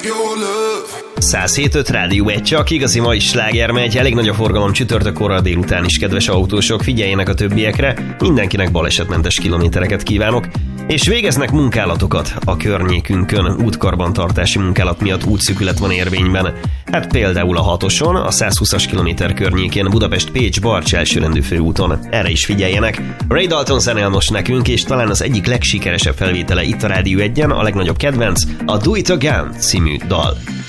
your love. 107.5 Rádió 1, csak igazi mai sláger megy, elég nagy a forgalom csütörtökkorra délután is, kedves autósok, figyeljenek a többiekre, mindenkinek balesetmentes kilométereket kívánok, és végeznek munkálatokat a környékünkön, útkarbantartási munkálat miatt útszűkület van érvényben. Hát például a 6-oson, a 120-as kilométer környékén, Budapest-Pécs-Barcs elsőrendű főúton. Erre is figyeljenek. Ray Dalton zenél most nekünk, és talán az egyik legsikeresebb felvétele itt a Rádió 1-en, a legnagyobb kedvenc, a Do It Again című dal.